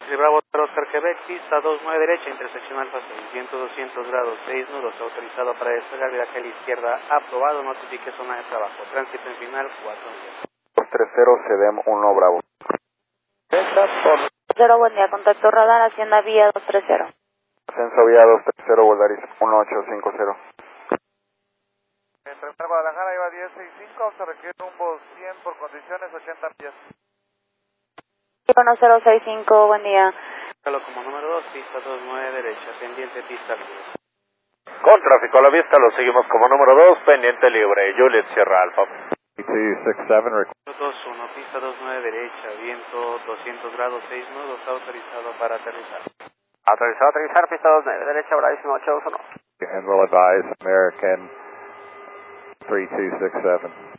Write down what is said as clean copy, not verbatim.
Taxi Bravo Oscar Quebec, pista 29 derecha, intersección Alfa 6, viento 200 grados, 6 nudos, autorizado para despegar, viraje a la izquierda, aprobado, notifique zona de trabajo, tránsito en final 230 CDM 1 Bravo. Cero, buen día, contacto radar, Hacienda Vía 230. Ascenso Vía 230, Volaris 1850. Entre Guadalajara iba 1065, se requiere rumbo 100 por condiciones, 80 pies. 1065, buen día. Como número 2, pista 29 derecha, pendiente pista libre. Con tráfico a la vista, lo seguimos como número 2, pendiente libre, Juliet Sierra Alfa. 267, 21, pista 29 derecha, viento 200 grados, 6 nudos, autorizado para aterrizar. Autorizado a aterrizar, pista 29 derecha, Horizon 821. and will advise American 3267.